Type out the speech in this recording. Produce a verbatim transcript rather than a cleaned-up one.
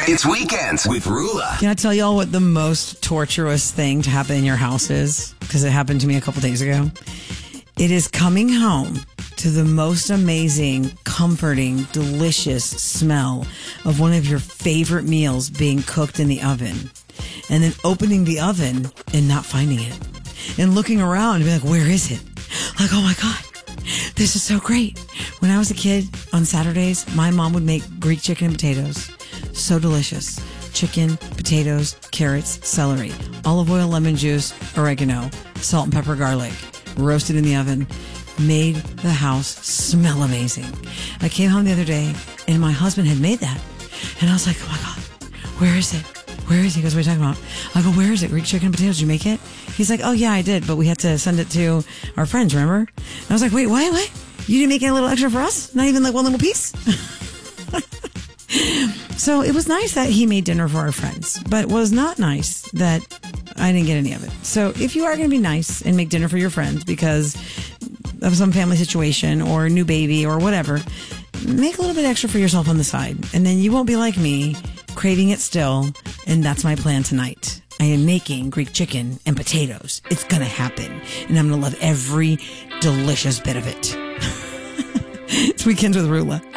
It's Weekends with Rula. Can I tell y'all what the most torturous thing to happen in your house is? Because it happened to me a couple days ago. It is coming home to the most amazing, comforting, delicious smell of one of your favorite meals being cooked in the oven. And then opening the oven and not finding it. And looking around and be like, where is it? Like, oh my God, this is so great. When I was a kid on Saturdays, my mom would make Greek chicken and potatoes. So delicious. Chicken, potatoes, carrots, celery, olive oil, lemon juice, oregano, salt and pepper, garlic, roasted in the oven, made the house smell amazing. I came home the other day and my husband had made that. And I was like, oh my God, where is it? Where is it? He goes, what are you talking about? I go, where is it? Greek chicken and potatoes. Did you make it? He's like, oh yeah, I did, but we had to send it to our friends, remember? And I was like, wait, what? What? You didn't make it a little extra for us? Not even like one little piece? So it was nice that he made dinner for our friends, but it was not nice that I didn't get any of it. So if you are going to be nice and make dinner for your friends because of some family situation or a new baby or whatever, make a little bit extra for yourself on the side. And then you won't be like me, craving it still. And that's my plan tonight. I am making Greek chicken and potatoes. It's going to happen. And I'm going to love every delicious bit of it. It's Weekends with Rula.